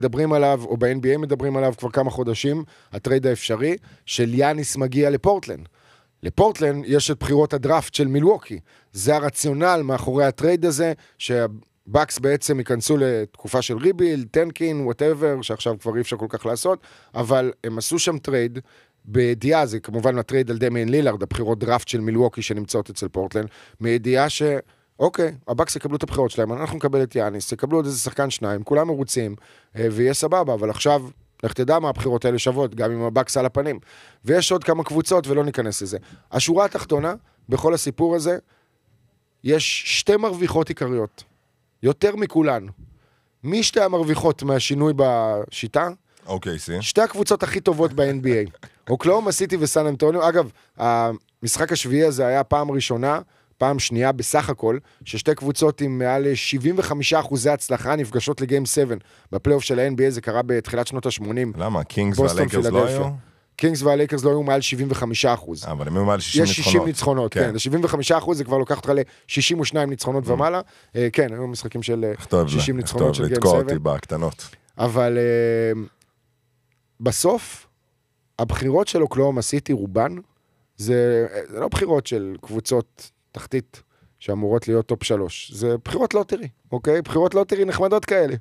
מדברים עליו, או ב-NBA מדברים עליו כבר כמה חודשים, הטרייד האפשרי, של יאניס מגיע לפורטלנד. לפורטלנד יש את בחירות הדראפט של מילווקי. זה הרציונל מאחורי הטרייד הזה, שהבקס בעצם ייכנסו לתקופה של ריביל, טנקין, whatever, שעכשיו כבר אי אפשר כל כך לעשות, אבל הם עשו שם טרייד, בידיעה, זה כמובן הטרייד על דמיין לילארד, הבחירות דראפט של מילווקי שנמצאות אצל פורטלנד, מידיעה אוקיי, הבקס יקבלו את הבחירות שלהם, אנחנו נקבל את יאניס, יקבלו עוד איזה שחקן שניים, כולם מרוצים, ויהיה סבבה, אבל עכשיו, לך תדע מה הבחירות האלה שוות, גם עם הבקס על הפנים. ויש עוד כמה קבוצות, ולא ניכנס לזה. השורה התחתונה, בכל הסיפור הזה, יש שתי מרוויחות עיקריות, יותר מכולן. מי שתי המרוויחות מהשינוי בשיטה? אוקיי, שתי הקבוצות הכי טובות ב-NBA. אוקלהומה סיטי וסן אנטוניו, אגב, המשחק השביעי הזה היה פעם ראשונה, פעם שנייה בסך הכל, ששתי קבוצות עם מעל 75% הצלחה נפגשות לגיים 7. בפלייאוף של ה-NBA זה קרה בתחילת שנות ה-80. למה? קינגס והלייקרס לא היו? קינגס והלייקרס לא היו מעל 75%. אבל הם היו מעל 60 ניצחונות. יש 60 ניצחונות, כן. 75% זה כבר לוקח אותך ל-62 ניצחונות ומעלה. כן, היו משחקים של 60 ניצחונות של גיים 7. לתקוע אותי בקטנות. אבל בסוף, הבחירות של אוקלהומה סיטי רובן, זה לא בחירות של קבוצות תחתית שאמורות להיות טופ 3. זה בחירות לוטרי, אוקיי? בחירות לוטרי נחמדות כאלה.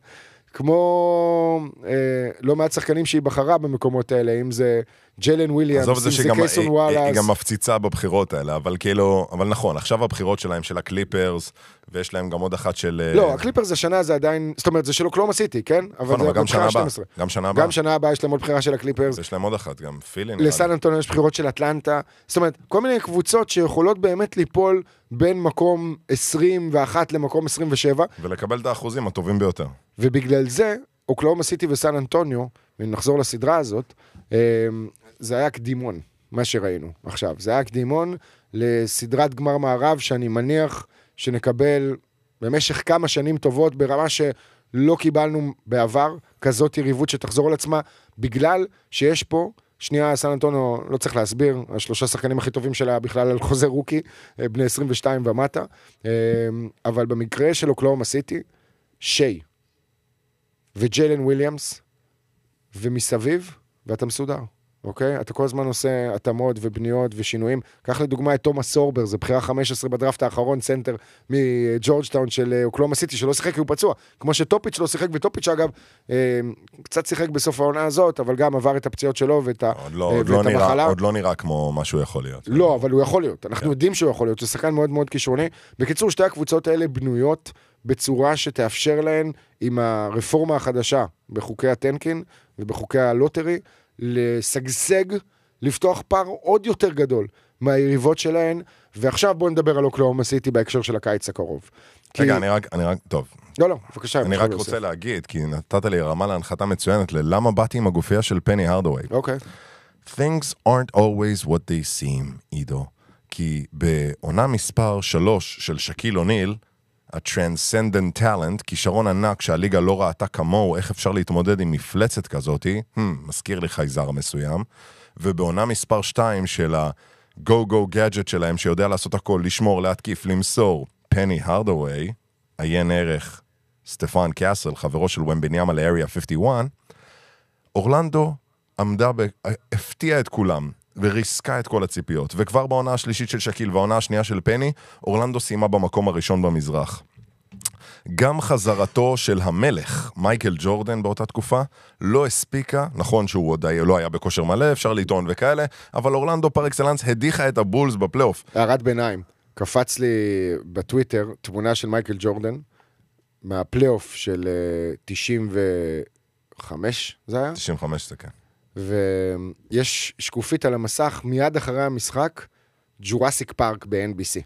כמו לא מעט שחקנים שהיא בחרה במקומות האלה, אם זה ג'לן וויליאמס, אם זה קייסון וואלאס. היא גם מפציצה בבחירות האלה, אבל נכון, עכשיו הבחירות שלהם, של הקליפרס, ויש להם גם עוד אחת של... לא, הקליפרס השנה זה עדיין, זאת אומרת, זה של אוקלהומה סיטי, כן? אבל זה גם שנה הבאה יש להם עוד בחירה של הקליפרס. יש להם עוד אחת, גם פילין. לסן אנטוניו יש בחירות של אטלנטה. זאת אומרת, כל מיני קבוצות שיכולות באמת ליפול בין מקום 21 למקום 27. ולקבל את האחוזים הטובים ביותר. ובגלל זה, אוקלהומה סיטי וסן אנטוניו, ונחזור לסדרה הזאת, זה היה קדימון, מה שראינו עכשיו. זה היה קדימון לסדרת גמר מערב, שאני מניח שנקבל במשך כמה שנים טובות, ברמה שלא קיבלנו בעבר, כזאת יריבות שתחזור על עצמה, בגלל שיש פה, שנייה, סן אנטוניו לא צריך להסביר, השלושה שחקנים הכי טובים שלה בכלל על חוזה רוקי, בני 22 ומטה, אבל במקרה של אוקלהומה סיטי, שי, וג'לן וויליאמס, ומסביב, ואתה מסודר, אוקיי? אתה כל הזמן עושה התאמות ובניות ושינויים. קח לדוגמה את תומאס סורבר, זה בחירה 15 בדראפט האחרון, סנטר מג'ורג'טאון של אוקלהומה סיטי, שלא שיחק כי הוא פצוע. כמו שטופיץ' לא שיחק, וטופיץ' אגב, קצת שיחק בסוף העונה הזאת, אבל גם עבר את הפציעות שלו ואת המחלה. עוד לא נראה כמו מה שהוא יכול להיות. לא, אבל הוא יכול להיות. אנחנו יודעים שהוא יכול להיות. זה שחקן מאוד מאוד כישרוני. בקיצור, שתי הקבוצות האלה בנויות בצורה שתאפשר להן עם הרפורמה החדשה בחוקי הטנקין ובחוקי הלוטרי, לסגסג, לפתוח פער עוד יותר גדול מהיריבות שלהן, ועכשיו בואו נדבר על אוקלהומה סיטי בהקשר של הקיץ הקרוב. רגע, אני רק, טוב. לא, בבקשה. אני רק רוצה להגיד, כי נתת לי רמה להנחתה מצוינת, ללמה באתי עם הגופייה של פני הרדווי. אוקיי. Things aren't always what they seem, עידו. כי בעונה מספר 3 של שקיל אוניל, ה-transcendent talent, כישרון ענק שהליגה לא ראתה כמוהו, איך אפשר להתמודד עם מפלצת כזאת, מזכיר לי חייזר מסוים, ובעונה מספר 2 של ה-go-go gadget שלהם, שיודע לעשות הכל, לשמור, להתקיף, למסור, פני הרדווי, עיין ערך סטפן קאסל, חברו של ומבניאמה לאריה 51, אורלנדו הפתיעה את כולם, וריסקה את כל הציפיות. וכבר בעונה השלישית של שקיל והעונה השנייה של פני, אורלנדו סיימה במקום הראשון במזרח. גם חזרתו של המלך, מייקל ג'ורדן באותה תקופה, לא הספיקה, נכון שהוא עוד לא היה בכושר מלא, אפשר לטעון וכאלה, אבל אורלנדו פר אקסלנס הדיחה את הבולס בפלייאוף. הערת ביניים, קפץ לי בטוויטר תמונה של מייקל ג'ורדן, מהפלייאוף של 95, זה היה? 95 זה כן. ויש שקופית על המסך מיד אחרי המשחק, ג'ורסיק פארק ב-NBC.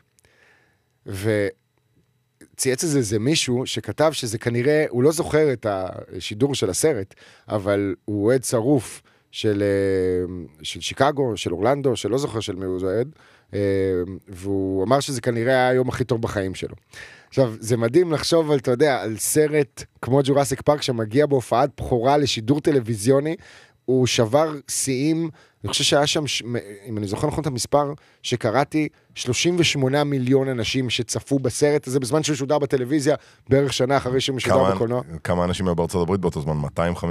וצייץ איזה מישהו שכתב שזה כנראה, הוא לא זוכר את השידור של הסרט, אבל הוא אוהד שרוף של שיקגו, של אורלנדו, שלא זוכר של מי הוא אוהד, והוא אמר שזה כנראה היה היום הכי טוב בחיים שלו. עכשיו, זה מדהים לחשוב על, אתה יודע, על סרט כמו ג'ורסיק פארק שמגיע בהופעת בחורה לשידור טלוויזיוני, הוא שבר שיאים, אני חושב שהיה שם, אם אני זוכר נכון את המספר שקראתי, 38 מיליון אנשים שצפו בסרט הזה, בזמן שהוא שודר בטלוויזיה, בערך שנה אחרי שהוא משודר בקולנוע. כמה אנשים היו בארצות הברית באותו זמן?